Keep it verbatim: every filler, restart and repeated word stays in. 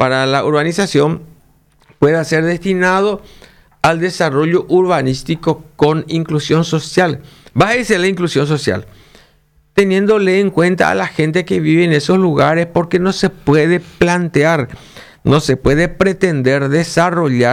para la urbanización pueda ser destinado al desarrollo urbanístico con inclusión social. Bájese la inclusión social, teniéndole en cuenta a la gente que vive en esos lugares, porque no se puede plantear, no se puede pretender desarrollar